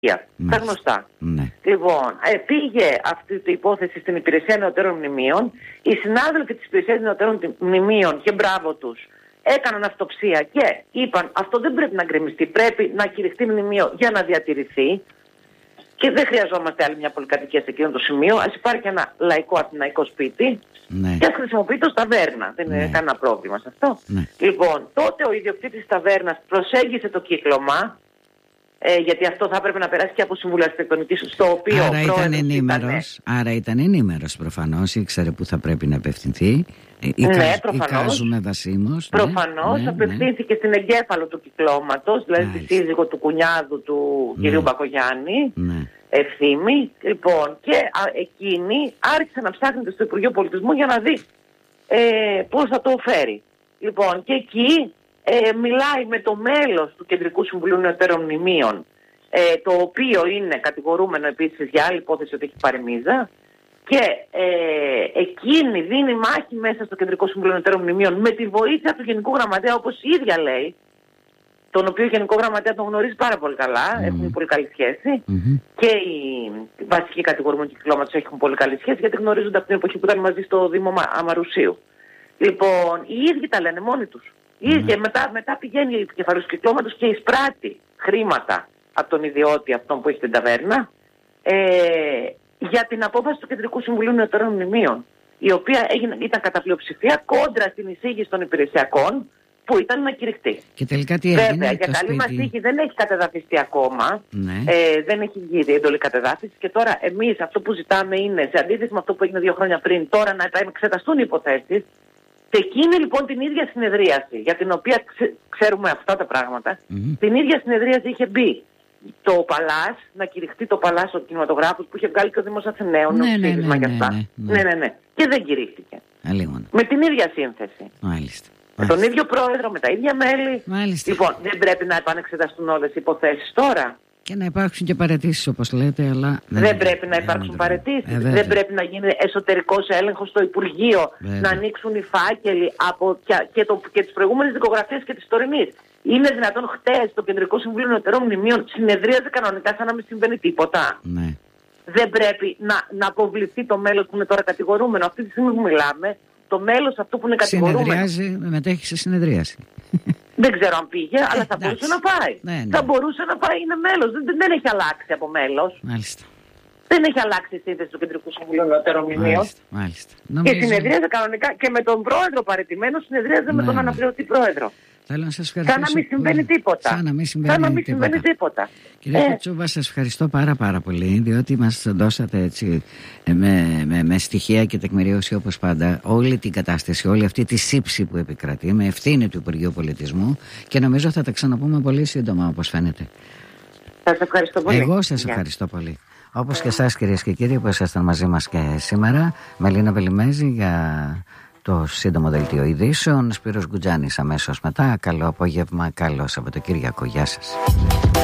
Τα γνωστά. Ναι. Λοιπόν, πήγε αυτή η υπόθεση στην Υπηρεσία Νεωτέρων Μνημείων. Οι συνάδελφοι της Υπηρεσίας Νεωτέρων Μνημείων, και μπράβο τους, έκαναν αυτοψία και είπαν αυτό δεν πρέπει να γκρεμιστεί, πρέπει να κηρυχτεί μνημείο για να διατηρηθεί. Και δεν χρειαζόμαστε άλλη μια πολυκατοικία σε εκείνο το σημείο. Ας υπάρχει ένα λαϊκό αθηναϊκό σπίτι, ναι, και ας χρησιμοποιείται ως ταβέρνα. Δεν είναι κανένα πρόβλημα σε αυτό. Ναι. Λοιπόν, τότε ο ιδιοκτήτης της ταβέρνας προσέγγισε το κύκλωμα, γιατί αυτό θα έπρεπε να περάσει και από Συμβούλιο Αρχιτεκτονικής, στο οποίο Άρα ήταν ενήμερος προφανώς, ήξερε που θα πρέπει να απευθυνθεί. Εικάζουμε βασίμως. Προφανώς, απευθύνθηκε στην εγκέφαλο του κυκλώματος, δηλαδή τη σύζυγο του κουνιάδου του κυρίου Μπακογιάννη, Ευθύμη. Λοιπόν, και εκείνη άρχισε να ψάχνεται στο Υπουργείο Πολιτισμού για να δει πώς θα το φέρει. Λοιπόν, και εκεί μιλάει με το μέλος του Κεντρικού Συμβουλίου Νεωτέρων Μνημείων, το οποίο είναι κατηγορούμενο επίσης για άλλη υπόθεση ότι έχει πάρει μίζα, και εκείνη δίνει μάχη μέσα στο Κεντρικό Συμβουλίο Νεωτέρων Μνημείων με τη βοήθεια του Γενικού Γραμματέα, όπως η ίδια λέει, τον οποίο Γενικό Γραμματέα τον γνωρίζει πάρα πολύ καλά, έχουν πολύ καλή σχέση, και οι βασικοί κατηγορούμενοι του κυκλώματος έχουν πολύ καλή σχέση, γιατί γνωρίζονται από την εποχή που ήταν μαζί στο Δήμο Αμαρουσίου. Λοιπόν, οι ίδιοι τα λένε μόνοι τους. Και μετά πηγαίνει η επικεφαλής του κυκλώματος και εισπράττει χρήματα από τον ιδιώτη αυτόν που έχει την ταβέρνα, για την απόφαση του Κεντρικού Συμβουλίου Νεωτέρων Μνημείων, η οποία ήταν κατά πλειοψηφία κόντρα στην εισήγηση των υπηρεσιακών, που ήταν να κηρυχτεί. Και τελικά τι έγινε? Βέβαια, για καλή μας τύχη δεν έχει κατεδαφιστεί ακόμα. Δεν έχει βγει η εντολή κατεδάφισης. Και τώρα εμείς αυτό που ζητάμε είναι, σε αντίθεση με αυτό που έγινε 2 χρόνια πριν, τώρα να εξεταστούν οι υποθέσεις. Σε εκείνη λοιπόν την ίδια συνεδρίαση, για την οποία ξέρουμε αυτά τα πράγματα, την ίδια συνεδρίαση είχε μπει το Παλάς, να κηρυχτεί το Παλάς ο κινηματογράφος που είχε βγάλει και ο Δήμος Αθηναίων, ψήφισμα και αυτά. Ναι. Και δεν κηρύχθηκε. Με την ίδια σύνθεση. Μάλιστα. Με τον ίδιο πρόεδρο, με τα ίδια μέλη. Μάλιστα. Λοιπόν, δεν πρέπει να επανεξεταστούν όλες οι υποθέσεις τώρα? Και να υπάρξουν και παραιτήσεις, όπως λέτε, αλλά δεν πρέπει να υπάρξουν παραιτήσεις. Δεν πρέπει να γίνει εσωτερικός έλεγχος στο Υπουργείο, να ανοίξουν οι φάκελοι και τις προηγούμενες δικογραφίες και τις τωρινής. Είναι δυνατόν χτες το Κεντρικό Συμβούλιο Νεωτέρων Μνημείων συνεδρίαζε κανονικά σαν να μην συμβαίνει τίποτα? Ναι. Δεν πρέπει να αποβληθεί το μέλος που είναι τώρα κατηγορούμενο? Αυτή τη στιγμή που μιλάμε, το μέλος αυτό που είναι κατηγορούμενο συνεδριάζει, μετέχει σε συνεδρίαση. Δεν ξέρω αν πήγε, αλλά θα μπορούσε να πάει. Θα μπορούσε να πάει, είναι μέλος. Δεν έχει αλλάξει από μέλος. Μάλιστα. Δεν έχει αλλάξει η σύνθεση του Κεντρικού Συμβουλίου Νεωτέρων Μνημείων. Μάλιστα. Και συνεδρίαζε κανονικά και με τον πρόεδρο παραιτημένο, συνεδρίαζε με τον αναπληρωτή πρόεδρο. Θέλω να σας ευχαριστήσω. Σαν να μην συμβαίνει τίποτα. Σαν να μην συμβαίνει τίποτα. Κύριε Κατσούβα, σας ευχαριστώ πάρα πολύ, διότι μας δώσατε έτσι με στοιχεία και τεκμηρίωση, όπως πάντα, όλη την κατάσταση, όλη αυτή τη σύψη που επικρατεί, με ευθύνη του Υπουργείου Πολιτισμού, και νομίζω θα τα ξαναπούμε πολύ σύντομα, όπως φαίνεται. Σας ευχαριστώ πολύ. Εγώ σας ευχαριστώ πολύ. Όπως και εσάς, κυρίες και κύριοι, που ήσασταν μαζί μας και σήμερα. Μελίνα Βελιμέζη για το σύντομο δελτίο ειδήσεων. Σπύρος Γκουτζάνης αμέσως μετά. Καλό απόγευμα, καλό Σαββατοκύριακο. Γεια σας.